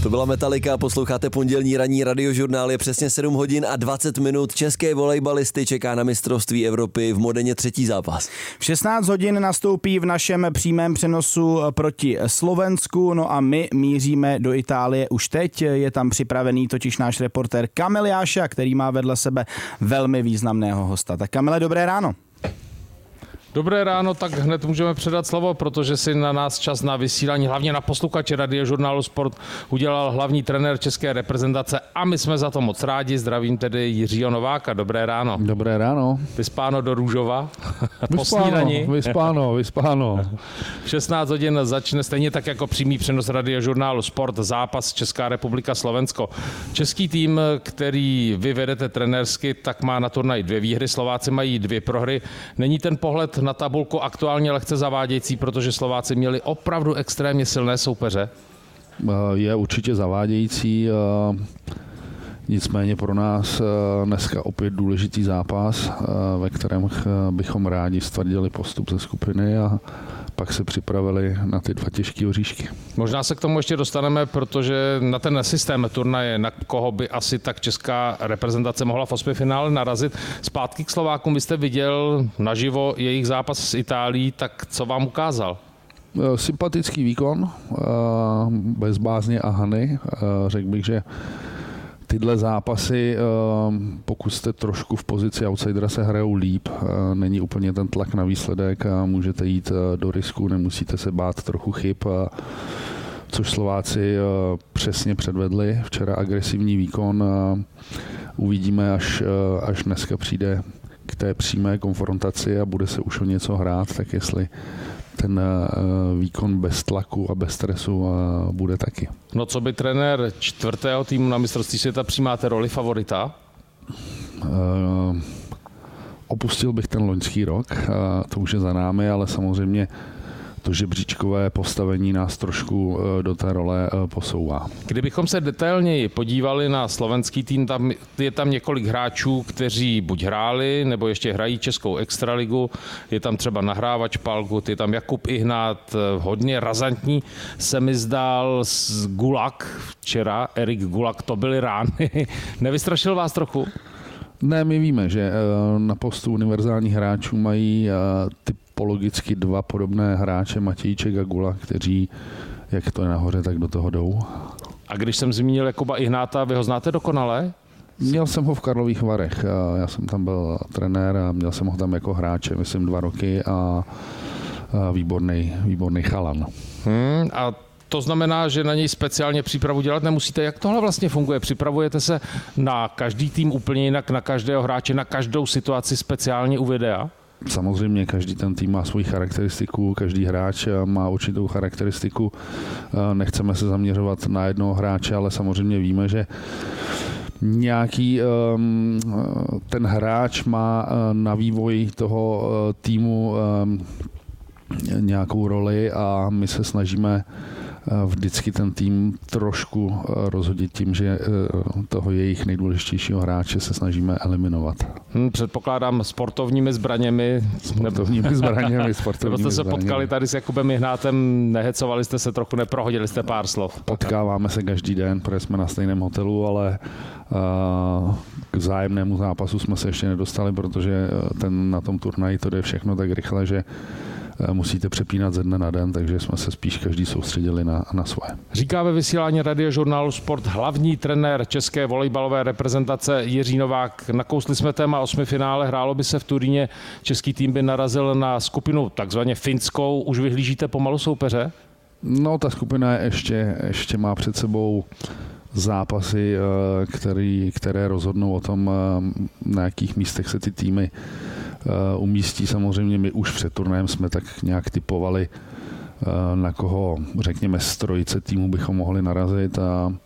To byla Metallica, posloucháte pondělní ranní radiožurnál, je přesně 7 hodin a 20 minut. České volejbalisty čeká na mistrovství Evropy v Modeně třetí zápas. V 16 hodin nastoupí v našem přímém přenosu proti Slovensku, no a my míříme do Itálie už teď. Je tam připravený totiž náš reportér Kamil Jáša, který má vedle sebe velmi významného hosta. Tak Kamile, dobré ráno. Dobré ráno, tak hned můžeme předat slovo, protože si na nás čas na vysílání, hlavně na posluchače radiožurnálu Sport, udělal hlavní trenér české reprezentace a my jsme za to moc rádi. Zdravím tedy Jiřího Nováka. Dobré ráno. Dobré ráno. Vyspáno do Růžova? Po snídani? Vyspáno. V 16 hodin začne stejně tak jako přímý přenos radiožurnálu Sport zápas Česká republika Slovensko. Český tým, který vy vedete trenérsky, tak má na turnaji 2 výhry, Slováci mají 2 prohry. Není ten pohled na tabulku aktuálně lehce zavádějící, protože Slováci měli opravdu extrémně silné soupeře? Je určitě zavádějící, nicméně pro nás dneska opět důležitý zápas, ve kterém bychom rádi stvrdili postup ze skupiny a pak se připravili na ty 2 těžké oříšky. Možná se k tomu ještě dostaneme, protože na ten systém turnaje, na koho by asi tak česká reprezentace mohla v 8finále narazit. Zpátky k Slovákům, vy jste viděl naživo jejich zápas s Itálií, tak co vám ukázal? Sympatický výkon, bez bázně a hany. Řekl bych, že tyhle zápasy, pokud jste trošku v pozici outsidera, se hrajou líp. Není úplně ten tlak na výsledek a můžete jít do risku, nemusíte se bát trochu chyb, což Slováci přesně předvedli. Včera agresivní výkon. Uvidíme, až dneska přijde k té přímé konfrontaci a bude se už o něco hrát, tak jestli ten výkon bez tlaku a bez stresu bude taky. No co by trenér 4. týmu na mistrovství světa, přijímáte roli favorita? Opustil bych ten loňský rok, to už je za námi, ale samozřejmě to žebříčkové postavení nás trošku do té role posouvá. Kdybychom se detailněji podívali na slovenský tým, je tam několik hráčů, kteří buď hráli, nebo ještě hrají českou extraligu. Je tam třeba nahrávač Palgut, je tam Jakub Ihnát, hodně razantní se mi zdál Gulak včera, Erik Gulak, to byly rány. Nevystrašil vás trochu? Ne, my víme, že na postu univerzálních hráčů mají typologicky 2 podobné hráče, Matějček a Gula, kteří, jak to je nahoře, tak do toho jdou. A když jsem zmínil Jakuba Ihnáta, vy ho znáte dokonale? Měl jsem ho v Karlových Varech, já jsem tam byl trenér a měl jsem ho tam jako hráče, myslím 2 roky a výborný chalan. A to znamená, že na něj speciálně přípravu dělat nemusíte. Jak tohle vlastně funguje? Připravujete se na každý tým úplně jinak, na každého hráče, na každou situaci speciálně u videa? Samozřejmě každý ten tým má svoji charakteristiku, každý hráč má určitou charakteristiku. Nechceme se zaměřovat na jednoho hráče, ale samozřejmě víme, že nějaký ten hráč má na vývoj toho týmu nějakou roli a my se snažíme vždycky ten tým trošku rozhodit tím, že toho jejich nejdůležitějšího hráče se snažíme eliminovat. Předpokládám sportovními zbraněmi. Nebo jste se potkali tady s Jakubem Ihnátem, nehecovali jste se trochu, neprohodili jste pár slov? Potkáváme se každý den, protože jsme na stejném hotelu, ale k vzájemnému zápasu jsme se ještě nedostali, protože na tom turnaji to jde všechno tak rychle, že musíte přepínat ze dne na den, takže jsme se spíš každý soustředili na svoje. Říká ve vysílání radiožurnálu Sport hlavní trenér české volejbalové reprezentace Jiří Novák. Nakousli jsme téma 8finále, hrálo by se v Turíně, český tým by narazil na skupinu takzvaně finskou. Už vyhlížíte pomalu soupeře? No, ta skupina ještě má před sebou zápasy, které rozhodnou o tom, na jakých místech se ty týmy umístí. Samozřejmě my už před turnajem jsme tak nějak typovali, na koho, řekněme, z trojice týmu bychom mohli narazit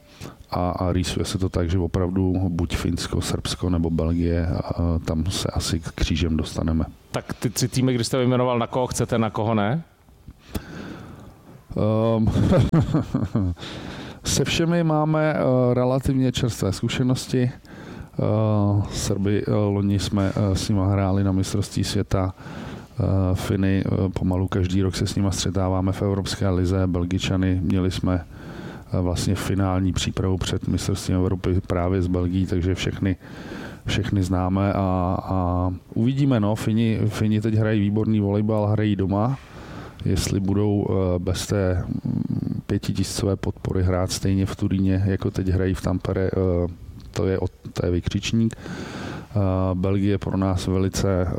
a rýsuje se to tak, že opravdu buď Finsko, Srbsko nebo Belgie, tam se asi křížem dostaneme. Tak ty 3 týmy, když jste vyjmenoval, na koho chcete, na koho ne? Se všemi máme relativně čerstvé zkušenosti. Srby, loni jsme s nimi hráli na mistrovství světa. Finy pomalu každý rok se s nimi střetáváme v Evropské lize. Belgičany měli jsme vlastně finální přípravu před mistrovstvím Evropy právě z Belgií, takže všechny známe a uvidíme. No, Fini teď hrají výborný volejbal, hrají doma. Jestli budou bez té 5000 podpory hrát stejně v Turíně, jako teď hrají v Tampere, to je vykřičník. Belgie pro nás velice,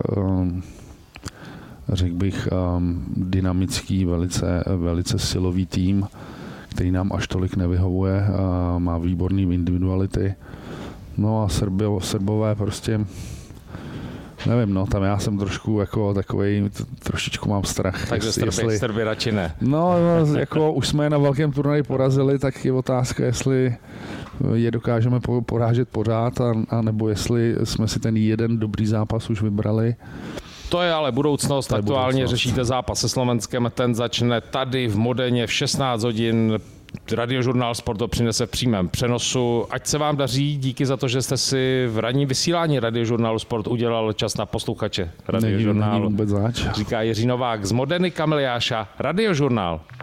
řekl bych, dynamický, velice silový tým, který nám až tolik nevyhovuje, má výborný individuality. No a Srbové prostě, nevím, no, tam já jsem trošku jako takovej, trošičku mám strach. Takže Srby radši ne. No, jako už jsme je na velkém turnaji porazili, tak je otázka, jestli je dokážeme porážet pořád, a nebo jestli jsme si ten jeden dobrý zápas už vybrali. To je ale budoucnost. Aktuálně řešíte zápas se Slovenskem, ten začne tady v Modeně v 16 hodin. Radiožurnál Sport to přinese v přímém přenosu. Ať se vám daří, díky za to, že jste si v ranním vysílání Radiožurnálu Sport udělal čas na posluchače Radiožurnálu. Není vůbec zač. Říká Jiří Novák z Modeny, Kamil Jáša, Radiožurnál.